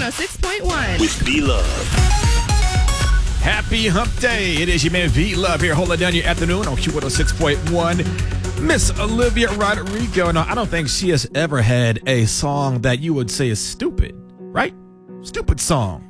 106.1. With V-Love. Happy hump day. It is your man V-Love here, holding down your afternoon on Q106.1. Miss Olivia Rodrigo. Now, I don't think she has ever had a song that you would say is stupid, right? Stupid song.